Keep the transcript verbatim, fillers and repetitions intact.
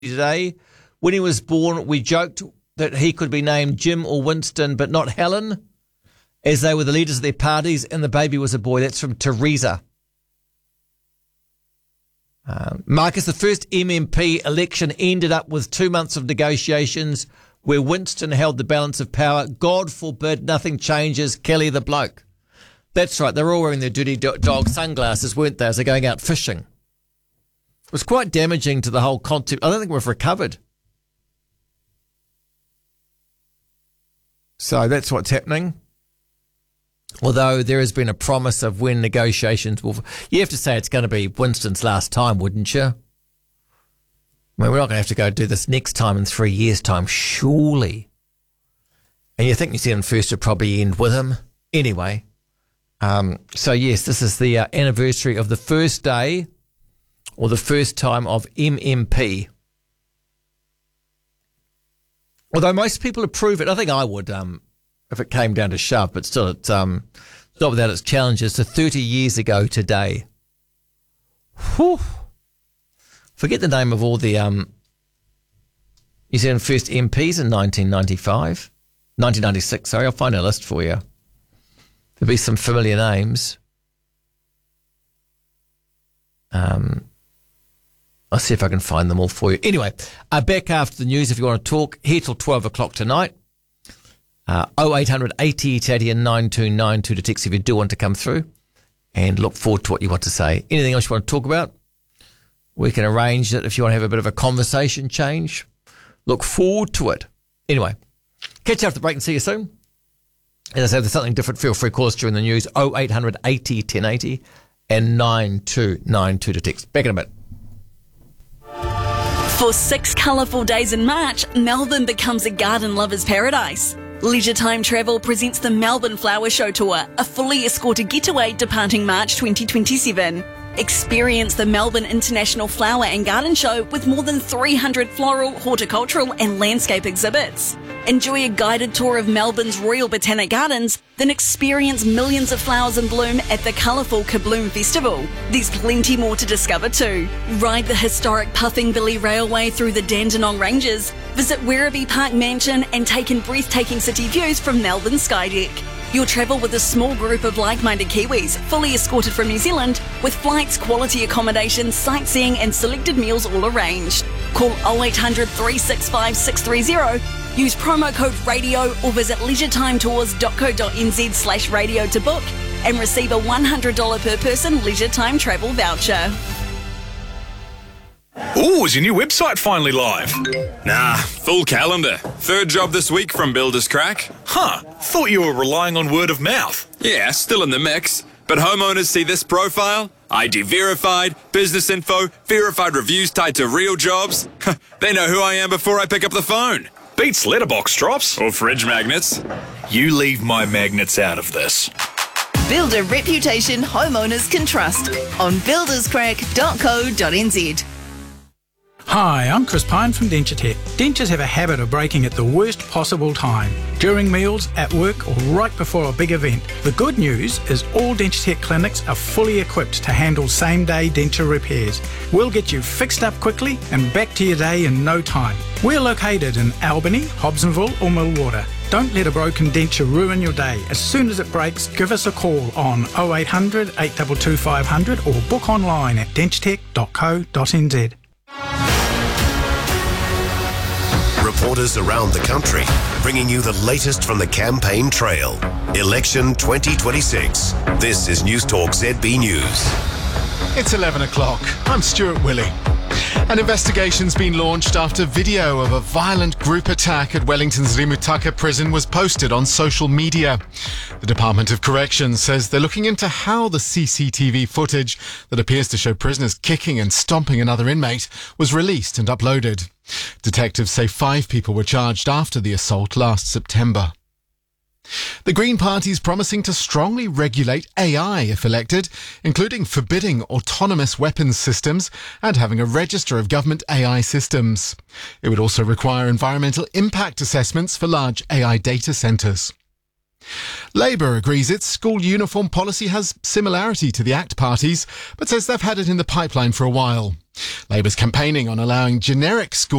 today. When he was born, we joked that he could be named Jim or Winston, but not Helen, as they were the leaders of their parties, and the baby was a boy. That's from Teresa. Um, Marcus, the first M M P election ended up with two months of negotiations where Winston held the balance of power. God forbid nothing changes. Kelly the bloke. That's right. They're all wearing their dirty dog sunglasses, weren't they, as they're going out fishing. It was quite damaging to the whole concept. I don't think we've recovered. So that's what's happening. Although there has been a promise of when negotiations will... You have to say it's going to be Winston's last time, wouldn't you? I mean, we're not going to have to go do this next time in three years' time, surely. And you think New Zealand First would probably end with him. Anyway, um, so yes, this is the uh, anniversary of the first day or the first time of M M P. Although most people approve it. I think I would... Um, if it came down to shove, but still it's, um, it's not without its challenges. So thirty years ago today. Whew. Forget the name of all the um, New Zealand First M Ps in nineteen ninety-five. nineteen ninety-six, sorry. I'll find a list for you. There'll be some familiar names. Um, I'll see if I can find them all for you. Anyway, uh, back after the news if you want to talk. Here till twelve o'clock tonight. Uh, oh eight hundred eighty eighty and nine two nine two to text if you do want to come through, and look forward to what you want to say. Anything else you want to talk about? We can arrange it if you want to have a bit of a conversation change. Look forward to it. Anyway, catch you after the break and see you soon. As I say, if there's something different, feel free to call us during the news. oh eight hundred eighty ten eighty and nine two nine two to text. Back in a bit. For six colourful days in March, Melbourne becomes a garden lover's paradise. Leisure Time Travel presents the Melbourne Flower Show Tour, a fully escorted getaway departing March twenty twenty-seven. Experience the Melbourne International Flower and Garden Show with more than three hundred floral, horticultural and landscape exhibits. Enjoy a guided tour of Melbourne's Royal Botanic Gardens, then experience millions of flowers in bloom at the colourful Kabloom Festival. There's plenty more to discover too. Ride the historic Puffing Billy Railway through the Dandenong Ranges, visit Werribee Park Mansion and take in breathtaking city views from Melbourne Skydeck. You'll travel with a small group of like-minded Kiwis, fully escorted from New Zealand, with flights, quality accommodation, sightseeing and selected meals all arranged. Call oh eight hundred three six five six three zero, use promo code RADIO or visit leisuretimetours.co.nz slash radio to book and receive a one hundred dollars per person Leisure Time travel voucher. Ooh, is your new website finally live? Nah, full calendar. Third job this week from Builders Crack. Huh, thought you were relying on word of mouth. Yeah, still in the mix. But homeowners see this profile, I D verified, business info, verified reviews tied to real jobs. They know who I am before I pick up the phone. Beats letterbox drops. Or fridge magnets. You leave my magnets out of this. Build a reputation homeowners can trust on builders crack dot co dot n z. Hi, I'm Chris Pine from Denture Tech. Dentures have a habit of breaking at the worst possible time, during meals, at work or right before a big event. The good news is all Denture Tech clinics are fully equipped to handle same-day denture repairs. We'll get you fixed up quickly and back to your day in no time. We're located in Albany, Hobsonville or Millwater. Don't let a broken denture ruin your day. As soon as it breaks, give us a call on oh eight hundred eight two two five hundred or book online at denture tech dot co dot n z. Reporters around the country, bringing you the latest from the campaign trail. Election twenty twenty-six. This is News Talk Z B News. It's eleven o'clock. I'm Stuart Willey. An investigation's been launched after video of a violent group attack at Wellington's Rimutaka prison was posted on social media. The Department of Corrections says they're looking into how the C C T V footage that appears to show prisoners kicking and stomping another inmate was released and uploaded. Detectives say five people were charged after the assault last September. The Green Party's promising to strongly regulate A I if elected, including forbidding autonomous weapons systems and having a register of government A I systems. It would also require environmental impact assessments for large A I data centres. Labour agrees its school uniform policy has similarity to the ACT parties, but says they've had it in the pipeline for a while. Labour's campaigning on allowing generic school